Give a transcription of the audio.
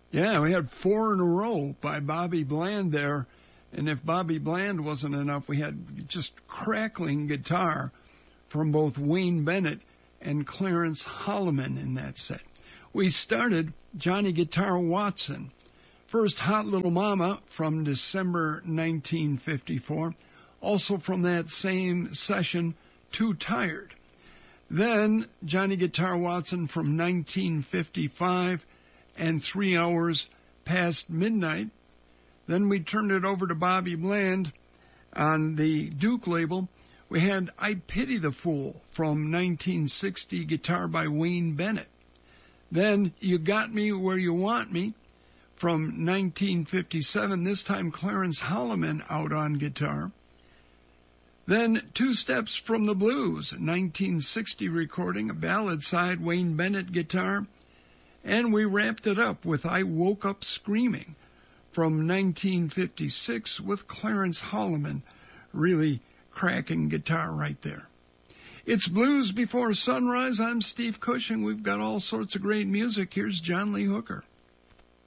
Yeah, we had 4 in a row by Bobby Bland there. And if Bobby Bland wasn't enough, we had just crackling guitar from both Wayne Bennett and Clarence Holloman in that set. We started Johnny Guitar Watson. First, Hot Little Mama from December 1954. Also from that same session, Too Tired. Then Johnny Guitar Watson from 1955 and 3 Hours Past Midnight. Then we turned it over to Bobby Bland on the Duke label. We had I Pity the Fool from 1960, guitar by Wayne Bennett. Then You Got Me Where You Want Me from 1957, this time Clarence Holloman out on guitar. Then Two Steps from the Blues, 1960 recording, a ballad side, Wayne Bennett guitar. And we wrapped it up with I Woke Up Screaming from 1956 with Clarence Holloman, really cracking guitar right there. It's Blues Before Sunrise. I'm Steve Cushing. We've got all sorts of great music. Here's John Lee Hooker.